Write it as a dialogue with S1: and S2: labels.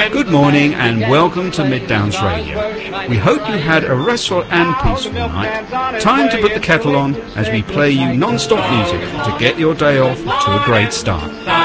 S1: Good morning and welcome to Mid-Downs Radio. We hope you had a restful and peaceful night. Time to put the kettle on as we play you non-stop music to get your day off to a great start.